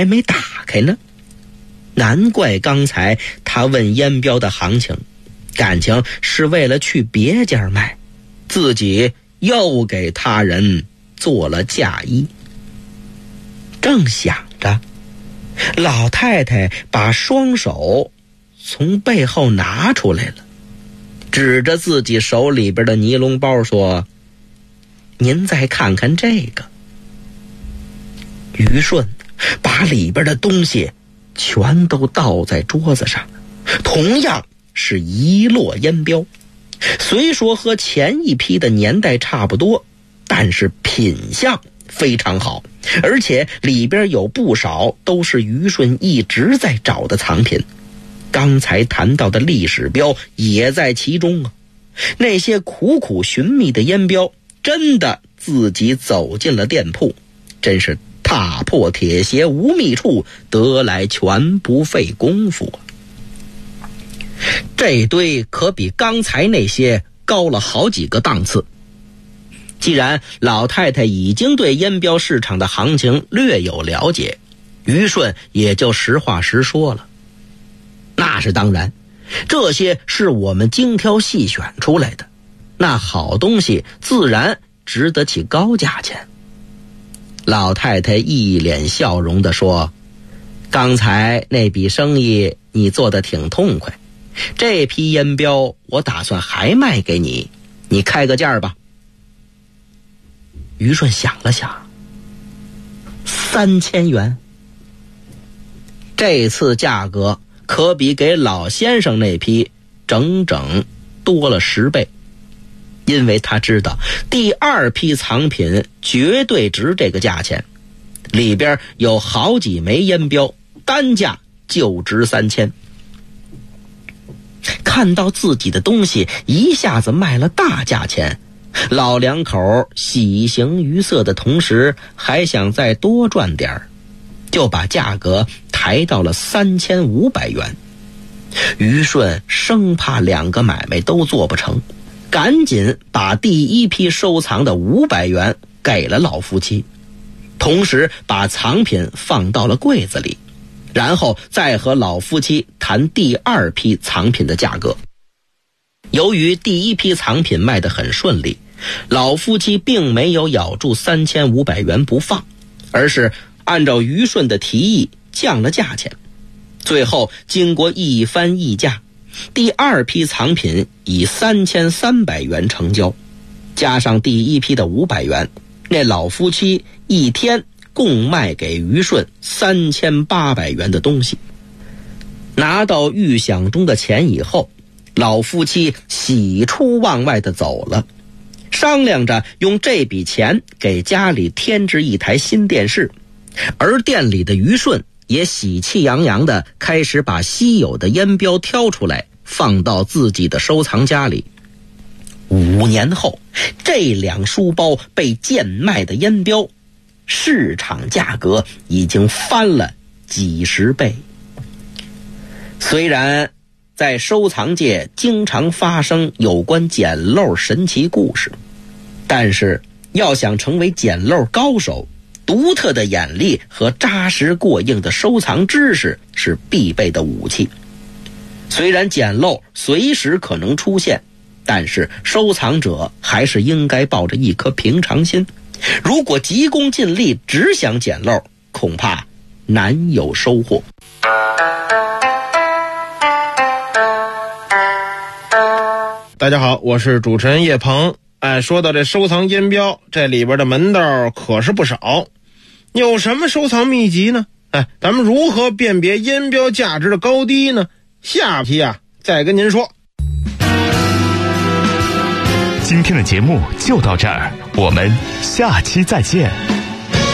还没打开呢。难怪刚才他问烟标的行情，感情是为了去别家卖，自己又给他人做了嫁衣。正想着，老太太把双手从背后拿出来了，指着自己手里边的尼龙包说：“您再看看这个。”于顺把里边的东西全都倒在桌子上，同样是一摞烟标，虽说和前一批的年代差不多，但是品相非常好，而且里边有不少都是于顺一直在找的藏品。刚才谈到的历史标也在其中啊。那些苦苦寻觅的烟标，真的自己走进了店铺，真是踏破铁鞋无觅处，得来全不费功夫啊。这堆可比刚才那些高了好几个档次。既然老太太已经对烟标市场的行情略有了解，于顺也就实话实说了。那是当然，这些是我们精挑细选出来的，那好东西自然值得起高价钱。老太太一脸笑容地说：“刚才那笔生意你做得挺痛快，这批烟标我打算还卖给你，你开个价吧。”于顺想了想，3000元。这次价格可比给老先生那批整整多了10倍，因为他知道第2批藏品绝对值这个价钱，里边有好几枚烟标，单价就值3000。看到自己的东西一下子卖了大价钱，老两口喜形于色的同时还想再多赚点，就把价格抬到了3500元。于顺生怕2个买卖都做不成，赶紧把第1批收藏的500元给了老夫妻，同时把藏品放到了柜子里，然后再和老夫妻谈第2批藏品的价格。由于第1批藏品卖得很顺利，老夫妻并没有咬住3500元不放，而是按照于顺的提议降了价钱。最后经过一番议价，第2批藏品以3300元成交，加上第1批的500元，那老夫妻一天共卖给于顺3800元的东西。拿到预想中的钱以后，老夫妻喜出望外地走了，商量着用这笔钱给家里添置一台新电视，而店里的于顺也喜气洋洋地开始把稀有的烟标挑出来放到自己的收藏家里。5年后，这2书包被贱卖的烟标市场价格已经翻了几十倍。虽然在收藏界经常发生有关捡漏神奇故事，但是要想成为捡漏高手，独特的眼力和扎实过硬的收藏知识是必备的武器。虽然捡漏随时可能出现，但是收藏者还是应该抱着一颗平常心。如果急功近利只想捡漏，恐怕难有收获。 大家好，我是主持人叶鹏。说到这收藏烟标，这里边的门道可是不少。有什么收藏秘籍呢？咱们如何辨别烟标价值的高低呢？下期再跟您说。 今天的节目就到这儿，我们下期再见。